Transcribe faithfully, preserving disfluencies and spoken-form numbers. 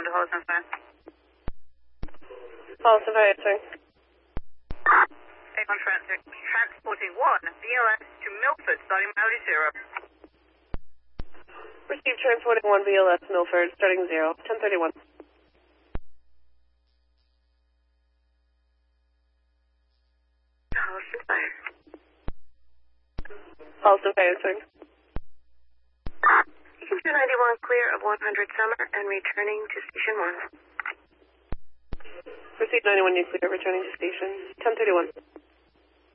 one to Hollis and Fire. Hollis and Fire, sir. Avon Frantic, transporting one B L S to Milford, starting mileage zero. Received transporting one B L S Milford, starting zero, ten thirty-one. Hollis and Fire. Hollis and Fire, sir. two ninety-one clear of one hundred Summer and returning to Station one. Received ninety-one nuclear, returning to station, ten thirty-one.